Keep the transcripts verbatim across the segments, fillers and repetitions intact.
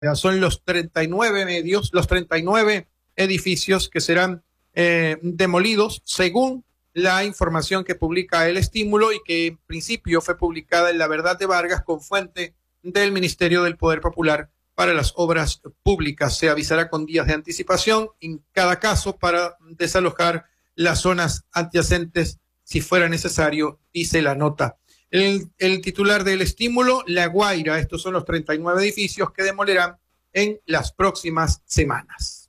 Son los treinta y nueve medios, los treinta y nueve edificios que serán eh, demolidos según la información que publica El Estímulo y que en principio fue publicada en La Verdad de Vargas con fuente del Ministerio del Poder Popular para las Obras Públicas. Se avisará con días de anticipación en cada caso para desalojar las zonas adyacentes si fuera necesario, dice la nota. El, el titular del Estímulo, La Guaira, estos son los treinta y nueve edificios que demolerán en las próximas semanas.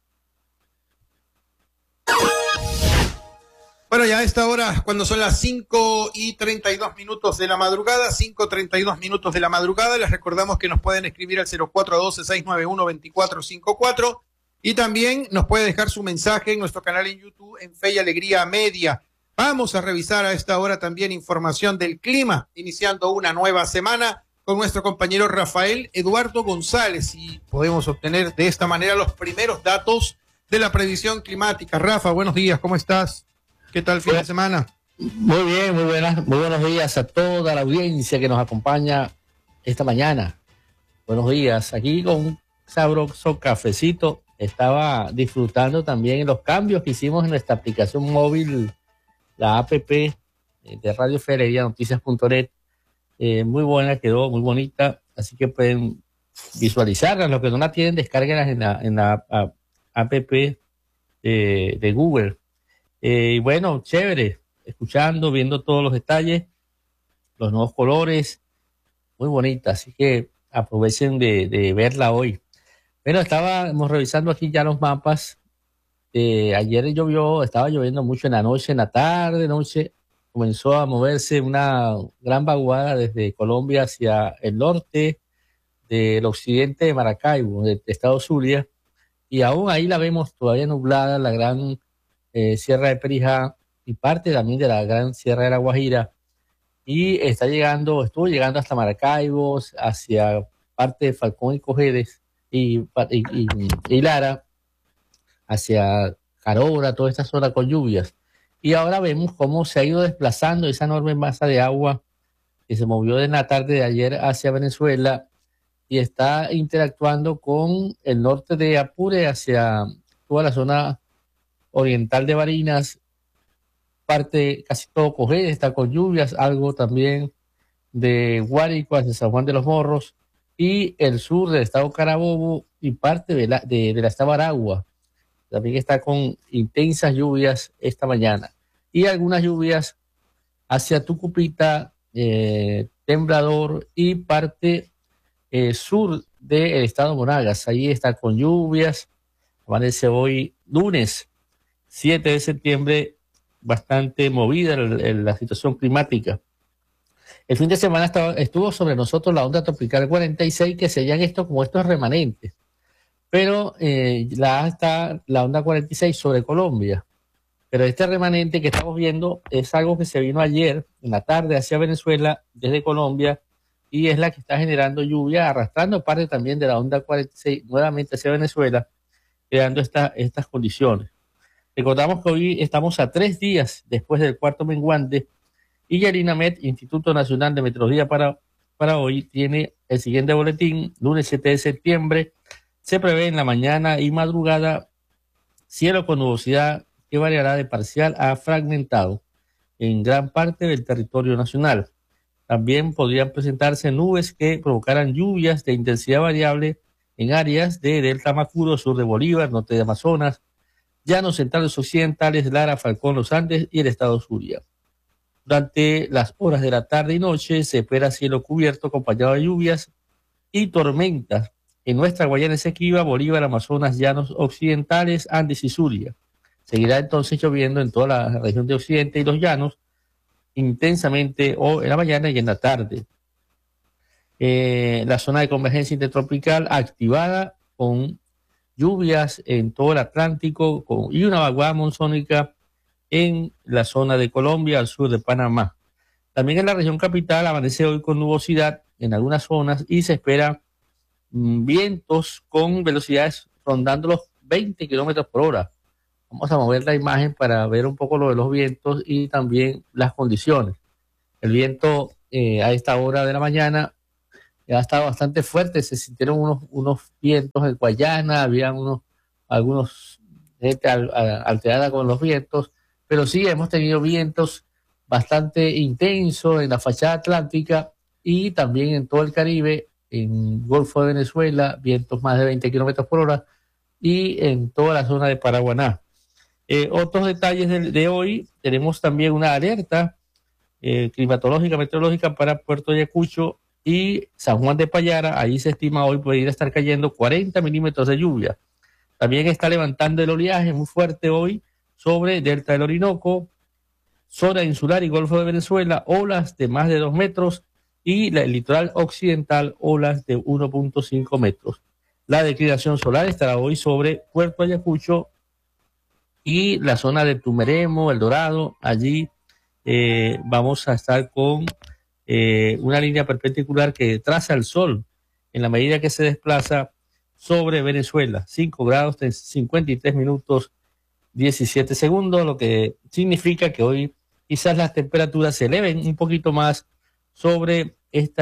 Bueno, ya a esta hora, cuando son las cinco y treinta y dos minutos de la madrugada, cinco treinta y dos minutos de la madrugada, les recordamos que nos pueden escribir al cero cuatro uno dos, seis nueve uno, dos cuatro cinco cuatro y también nos puede dejar su mensaje en nuestro canal en YouTube, en Fe y Alegría Media. Vamos a revisar a esta hora también información del clima, iniciando una nueva semana con nuestro compañero Rafael Eduardo González, y podemos obtener de esta manera los primeros datos de la previsión climática. Rafa, buenos días, ¿cómo estás? ¿Qué tal el fin de semana? Muy bien, muy buenas, muy buenos días a toda la audiencia que nos acompaña esta mañana. Buenos días, aquí con un sabroso cafecito. Estaba disfrutando también los cambios que hicimos en nuestra aplicación móvil, la app de Radio Fe y Alegría Noticias punto net. Eh, muy buena, quedó muy bonita, así que pueden visualizarla. Los que no la tienen, descárguenlas en la, en la a, app eh, de Google. Eh, y bueno, chévere, escuchando, viendo todos los detalles, los nuevos colores, muy bonita, así que aprovechen de, de verla hoy. Bueno, estábamos revisando aquí ya los mapas. Eh, ayer llovió, estaba lloviendo mucho en la noche, en la tarde, noche, comenzó a moverse una gran vaguada desde Colombia hacia el norte del occidente de Maracaibo, del estado Zulia, y aún ahí la vemos todavía nublada, la gran eh, Sierra de Perijá y parte también de la gran Sierra de la Guajira, y está llegando, estuvo llegando hasta Maracaibo, hacia parte de Falcón y Cojedes y, y, y, y Lara, hacia Carora, toda esta zona con lluvias. Y ahora vemos cómo se ha ido desplazando esa enorme masa de agua que se movió en la tarde de ayer hacia Venezuela y está interactuando con el norte de Apure hacia toda la zona oriental de Barinas, parte, casi todo Cojedes está con lluvias, algo también de Guárico hacia San Juan de los Morros y el sur del estado Carabobo y parte de la, de, de la estado Aragua. También está con intensas lluvias esta mañana. Y algunas lluvias hacia Tucupita, eh, Temblador y parte eh, sur del estado Monagas. Ahí está con lluvias. Amanece hoy lunes siete de septiembre, bastante movida el, el, la situación climática. El fin de semana estaba, estuvo sobre nosotros la onda tropical cuarenta y seis, que sellan esto como estos remanentes. Pero eh, la, está la onda cuarenta y seis sobre Colombia. Pero este remanente que estamos viendo es algo que se vino ayer en la tarde hacia Venezuela desde Colombia y es la que está generando lluvia, arrastrando parte también de la onda cuarenta y seis nuevamente hacia Venezuela, creando esta, estas condiciones. Recordamos que hoy estamos a tres días después del cuarto menguante y Yarinamet, Instituto Nacional de Meteorología para, para hoy, tiene el siguiente boletín, lunes siete de septiembre. Se prevé en la mañana y madrugada cielo con nubosidad que variará de parcial a fragmentado en gran parte del territorio nacional. También podrían presentarse nubes que provocaran lluvias de intensidad variable en áreas de Delta Macuro, sur de Bolívar, norte de Amazonas, llanos centrales occidentales, Lara, Falcón, Los Andes y el estado Zulia. Durante las horas de la tarde y noche se espera cielo cubierto acompañado de lluvias y tormentas en nuestra Guayana Esequiba, Bolívar, Amazonas, llanos occidentales, Andes y Zulia. Seguirá entonces lloviendo en toda la región de Occidente y los llanos intensamente o en la mañana y en la tarde. Eh, la zona de convergencia intertropical activada con lluvias en todo el Atlántico con, y una vaguada monzónica en la zona de Colombia al sur de Panamá. También en la región capital amanece hoy con nubosidad en algunas zonas y se espera vientos con velocidades rondando los veinte kilómetros por hora. Vamos a mover la imagen para ver un poco lo de los vientos y también las condiciones. El viento eh, a esta hora de la mañana ha estado bastante fuerte, se sintieron unos, unos vientos en Guayana, había unos, algunos gente al, al, alterada con los vientos, pero sí hemos tenido vientos bastante intensos en la fachada atlántica y también en todo el Caribe, en Golfo de Venezuela, vientos más de veinte kilómetros por hora, y en toda la zona de Paraguaná. Eh, otros detalles de, de hoy, tenemos también una alerta eh, climatológica, meteorológica para Puerto Ayacucho y San Juan de Payara. Ahí se estima hoy poder estar cayendo cuarenta milímetros de lluvia. También está levantando el oleaje muy fuerte hoy sobre Delta del Orinoco, zona insular y Golfo de Venezuela, olas de más de dos metros, y la, el litoral occidental, olas de uno punto cinco metros. La declinación solar estará hoy sobre Puerto Ayacucho y la zona de Tumeremo, El Dorado. Allí eh, vamos a estar con eh, una línea perpendicular que traza el sol en la medida que se desplaza sobre Venezuela. cinco grados, cincuenta y tres minutos, diecisiete segundos, lo que significa que hoy quizás las temperaturas se eleven un poquito más sobre esta